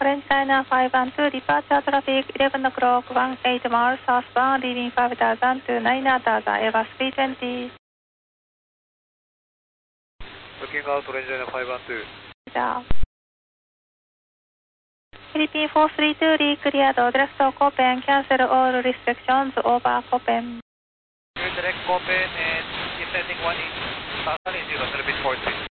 French China 512, departure traffic 11 o'clock, 18 miles southbound, leaving 5000 to 9000, Airbus 320. Looking out, French China 512. Yeah. Philippine 432, re-cleared, direct to Copen, cancel all restrictions, over Copen. Direct Copen and descending 1 inch, Southern 0, 43.